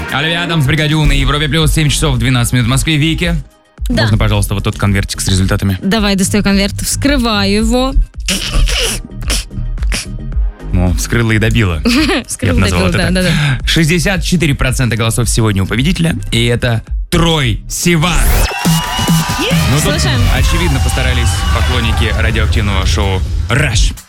Оливия Адамс, Бригадю на Европе Плюс, 7 часов 12 минут в Москве. Вики, Да. можно, пожалуйста, вот тот конвертик с результатами? Давай, достаю конверт, вскрываю его. Ну, вскрыла и добила. Я бы назвал это так. 64% голосов сегодня у победителя, и это Трой Сиван. Ну, тут, Слушаем. очевидно, постарались поклонники радиоактивного шоу «Rush».